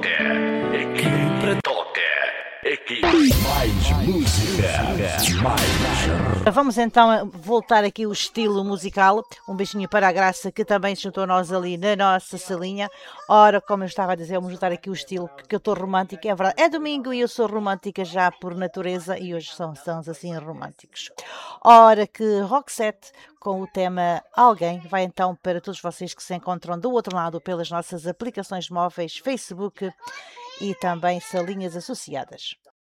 Aqui toca. Aqui mais música. Mais. Vamos então voltar aqui o estilo musical. Um beijinho para a Graça, que também se juntou a nós ali na nossa salinha. Ora, como eu estava a dizer, vamos juntar aqui o estilo, porque eu estou romântica, é verdade. É domingo e eu sou romântica já por natureza e hoje somos assim românticos. Ora, que Roxette com o tema Alguém vai então para todos vocês que se encontram do outro lado pelas nossas aplicações móveis, Facebook e também salinhas associadas.